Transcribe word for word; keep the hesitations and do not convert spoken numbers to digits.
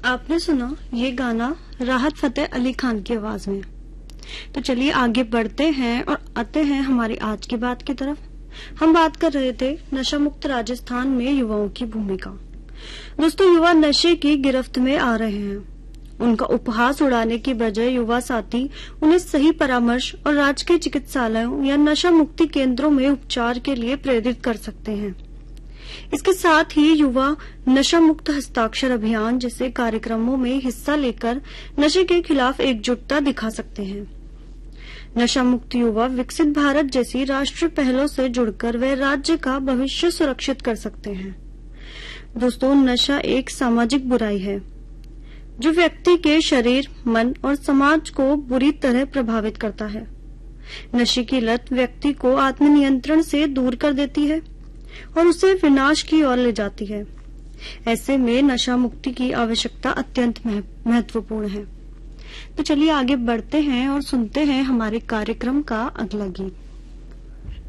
आपने सुना ये गाना राहत फतेह अली खान की आवाज में। तो चलिए आगे बढ़ते हैं और आते हैं हमारी आज की बात की तरफ। हम बात कर रहे थे नशा मुक्त राजस्थान में युवाओं की भूमिका। दोस्तों, युवा नशे की गिरफ्त में आ रहे हैं। उनका उपहास उड़ाने की बजाय युवा साथी उन्हें सही परामर्श और राजकीय चिकित्सालयों या नशा मुक्ति केंद्रों में उपचार के लिए प्रेरित कर सकते हैं। इसके साथ ही युवा नशा मुक्त हस्ताक्षर अभियान जैसे कार्यक्रमों में हिस्सा लेकर नशे के खिलाफ एकजुटता दिखा सकते हैं। नशा मुक्त युवा विकसित भारत जैसी राष्ट्रीय पहलों से जुड़कर वे राज्य का भविष्य सुरक्षित कर सकते हैं। दोस्तों, नशा एक सामाजिक बुराई है जो व्यक्ति के शरीर, मन और समाज को बुरी तरह प्रभावित करता है। नशे की लत व्यक्ति को आत्मनियंत्रण से दूर कर देती है और उसे विनाश की ओर ले जाती है। ऐसे में नशा मुक्ति की आवश्यकता अत्यंत महत्वपूर्ण है। तो चलिए आगे बढ़ते हैं और सुनते हैं हमारे कार्यक्रम का अगला गीत।